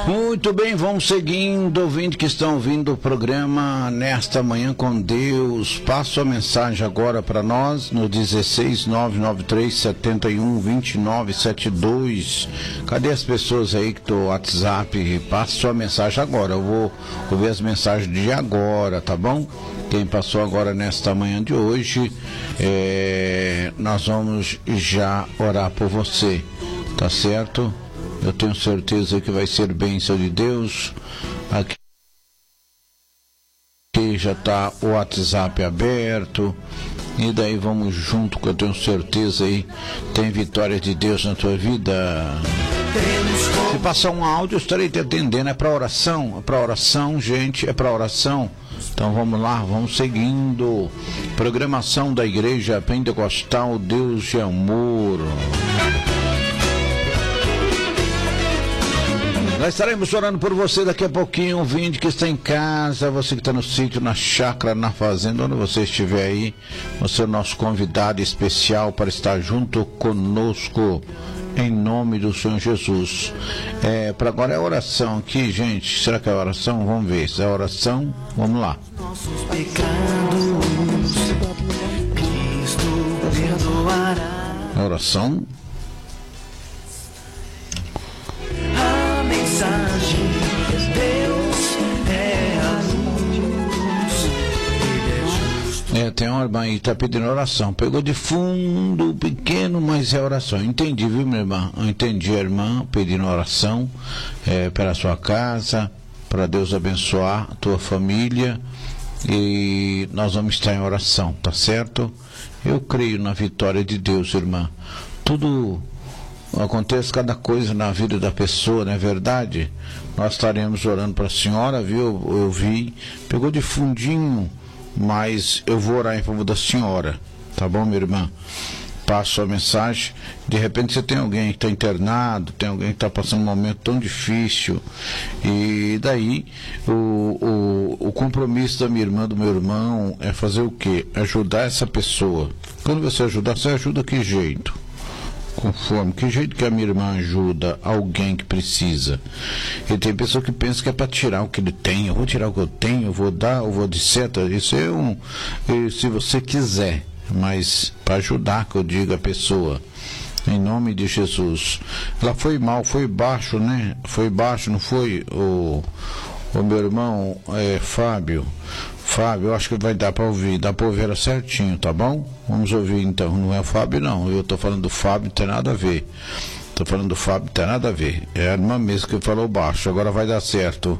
Muito bem, vamos seguindo, ouvindo que estão ouvindo o programa Nesta Manhã com Deus. Passo a mensagem agora para nós no 16993712972. Cadê as pessoas aí que estão no WhatsApp? Passo a mensagem agora. Eu vou ouvir as mensagens de agora, tá bom? Quem passou agora nesta manhã de hoje, nós vamos já orar por você, tá certo? Eu tenho certeza que vai ser bênção de Deus. Aqui já está o WhatsApp aberto. E daí vamos junto, que eu tenho certeza aí tem vitória de Deus na tua vida. Se passar um áudio, eu estarei te atendendo. É para oração, gente, é para oração. Então vamos lá, vamos seguindo. Programação da Igreja Pentecostal Deus de Amor. Nós estaremos orando por você daqui a pouquinho, ouvinte que está em casa, você que está no sítio, na chácara, na fazenda, onde você estiver aí, você é o nosso convidado especial para estar junto conosco, em nome do Senhor Jesus. Para agora é oração aqui, gente. Será que é oração? Vamos ver. Se é oração, vamos lá. Nossos pecados, Cristo perdoará. Oração. Deus é a luz, Ele é justo. Tem uma irmã aí que está pedindo oração. Pegou de fundo, pequeno, mas é oração. Entendi, viu, minha irmã? Eu entendi a irmã pedindo oração pela sua casa, para Deus abençoar a tua família. E nós vamos estar em oração, tá certo? Eu creio na vitória de Deus, irmã. Tudo acontece, cada coisa na vida da pessoa, não é verdade? Nós estaremos orando para a senhora, viu? Eu vi, pegou de fundinho, mas eu vou orar em favor da senhora, tá bom, minha irmã? Passo a mensagem. De repente você tem alguém que está internado, tem alguém que está passando um momento tão difícil, e daí o compromisso da minha irmã, do meu irmão, é fazer o quê? Ajudar essa pessoa. Quando você ajudar, você ajuda que jeito? Conforme, que jeito que a minha irmã ajuda alguém que precisa. E tem pessoa que pensa que é para tirar o que ele tem. Eu vou tirar o que eu tenho, eu vou dar, eu vou de seta. Isso é se você quiser, mas para ajudar, que eu digo a pessoa, em nome de Jesus. Ela foi mal, foi baixo, né? Foi baixo, não foi? O meu irmão Fábio, eu acho que vai dar para ouvir, dá para ouvir ela certinho, tá bom? Vamos ouvir então. Não é o Fábio, não. Eu tô falando do Fábio, não tem nada a ver. Tô falando do Fábio, não tem nada a ver. É a irmã mesmo que falou baixo, agora vai dar certo.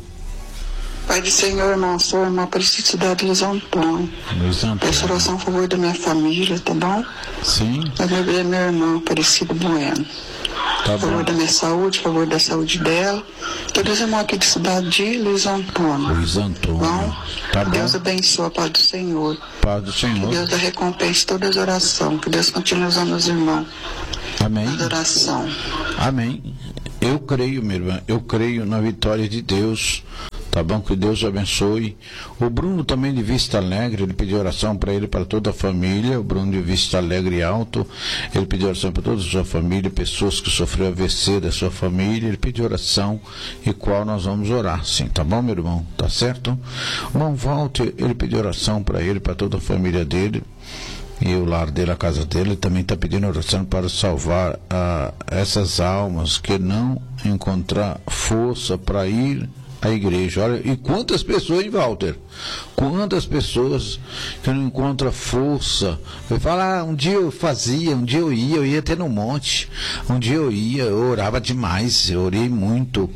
Pai do Senhor, irmão, sou irmã Aparecida de Luiz Antônio. Peço oração a favor da minha família, tá bom? Sim. Da minha irmã Aparecida Bueno. Tá a favor bom. da minha saúde, a favor da saúde dela. Todos os irmãos aqui de cidade de Luiz Antônio. Luiz Antônio. Bom? Tá bom. Deus abençoe a paz do Senhor. Paz do Senhor. Que Deus dê recompensa todas as orações. Que Deus continue usando os irmãos. Amém. Adoração. Amém. Eu creio, minha irmã, eu creio na vitória de Deus, tá bom? Que Deus abençoe. O Bruno também de Vista Alegre, ele pediu oração para ele e para toda a família. O Bruno de Vista Alegre e Alto, ele pediu oração para toda a sua família, pessoas que sofreram AVC da sua família. Ele pediu oração e qual nós vamos orar, sim, tá bom, meu irmão? Tá certo? O irmão Walter, ele pediu oração para ele, para toda a família dele. E o lar dele, a casa dele, também está pedindo oração para salvar essas almas que não encontrar força para ir à igreja. Olha, e quantas pessoas, hein, Walter? Quantas pessoas que não encontram força. Eu falo, um dia eu fazia, um dia eu ia até no monte. Um dia eu orava demais, eu orei muito.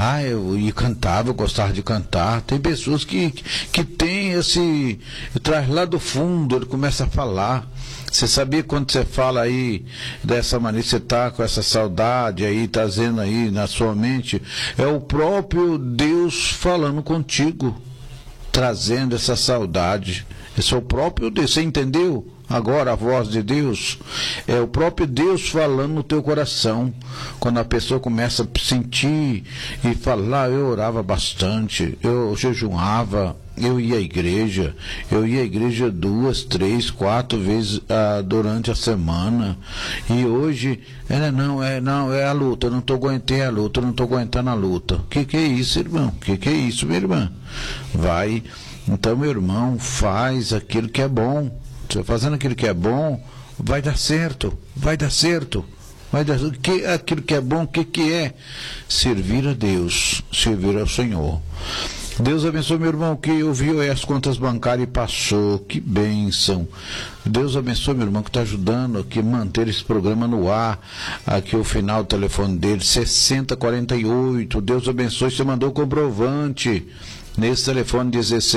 Eu cantava, eu gostava de cantar. Tem pessoas que tem esse... traz lá do fundo, ele começa a falar. Você sabia quando você fala aí dessa maneira, você está com essa saudade aí, trazendo aí na sua mente, é o próprio Deus falando contigo, trazendo essa saudade. Esse é o próprio Deus, você entendeu? Agora a voz de Deus é o próprio Deus falando no teu coração. Quando a pessoa começa a sentir e falar, eu orava bastante, eu jejuava, eu ia à igreja 2, 3, 4 vezes durante a semana, e hoje é a luta, eu não estou aguentando a luta. Que é isso, irmão? Que é isso, minha irmã? Então, meu irmão, faz aquilo que é bom. Você fazendo aquilo que é bom, vai dar certo. Aquilo que é bom, o que é? Servir a Deus, servir ao Senhor. Deus abençoe, meu irmão, que ouviu as contas bancárias e passou. Que bênção. Deus abençoe, meu irmão, que está ajudando aqui a manter esse programa no ar. Aqui o final do telefone dele, 6048. Deus abençoe, você mandou o comprovante. Nesse telefone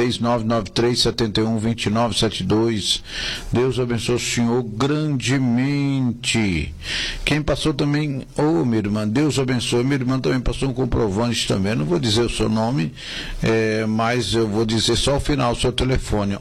16993712972. Deus abençoe o senhor grandemente. Quem passou também, minha irmã, Deus abençoe. Minha irmã também passou um comprovante também. Não vou dizer o seu nome, mas eu vou dizer só o final, o seu telefone,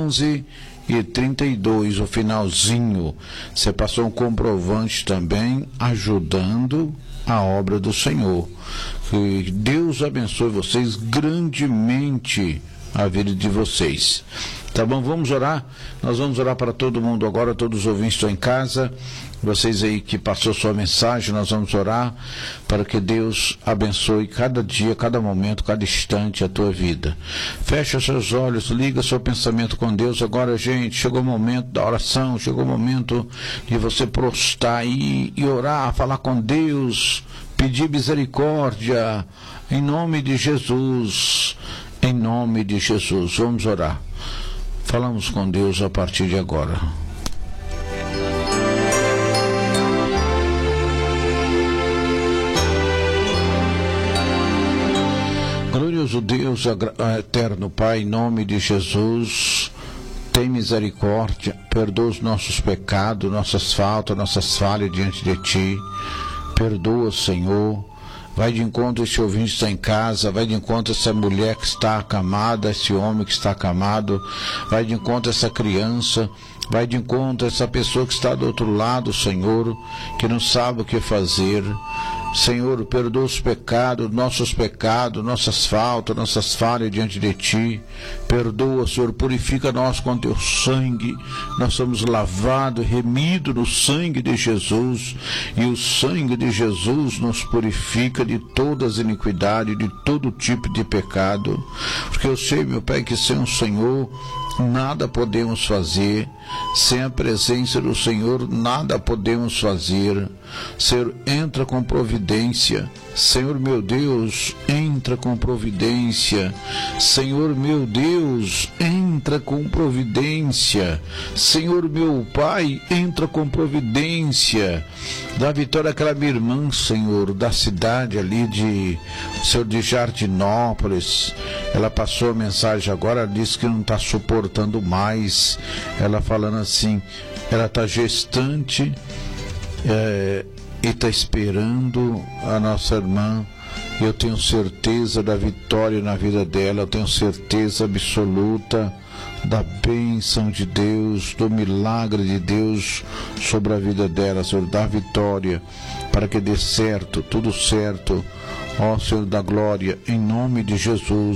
11:32, o finalzinho. Você passou um comprovante também, ajudando a obra do Senhor. Que Deus abençoe vocês grandemente, a vida de vocês. Tá bom? Vamos orar? Nós vamos orar para todo mundo agora, todos os ouvintes estão em casa, vocês aí que passou sua mensagem, nós vamos orar para que Deus abençoe cada dia, cada momento, cada instante a tua vida. Fecha seus olhos, liga seu pensamento com Deus agora, gente. Chegou o momento da oração, chegou o momento de você prostrar e orar, falar com Deus, pedir misericórdia, em nome de Jesus. Em nome de Jesus, vamos orar. Falamos com Deus a partir de agora. Glorioso Deus, eterno Pai, em nome de Jesus, tem misericórdia, perdoa os nossos pecados, nossas faltas, nossas falhas diante de Ti. Perdoa, Senhor. Vai de encontro esse ouvinte que está em casa, vai de encontro essa mulher que está acamada, esse homem que está acamado, vai de encontro essa criança, vai de encontro essa pessoa que está do outro lado, Senhor, que não sabe o que fazer. Senhor, perdoa os pecados, nossas faltas, nossas falhas diante de Ti. Perdoa, Senhor, purifica nós com Teu sangue. Nós somos lavados, remidos no sangue de Jesus, e o sangue de Jesus nos purifica de todas as iniquidades, de todo tipo de pecado. Porque eu sei, meu Pai, que sem o Senhor nada podemos fazer. Sem a presença do Senhor nada podemos fazer. Senhor, entra com providência. Senhor meu Deus, entra com providência. Senhor meu Deus, entra com providência. Senhor meu Pai, entra com providência. Dá vitória àquela minha irmã, Senhor, da cidade ali de Jardinópolis. Ela passou a mensagem agora, ela disse que não está suportando mais. Ela falando assim, ela está gestante, e está esperando a nossa irmã. Eu tenho certeza da vitória na vida dela, eu tenho certeza absoluta da bênção de Deus, do milagre de Deus sobre a vida dela. Senhor, dá vitória para que dê certo, tudo certo. Ó Senhor da glória, em nome de Jesus.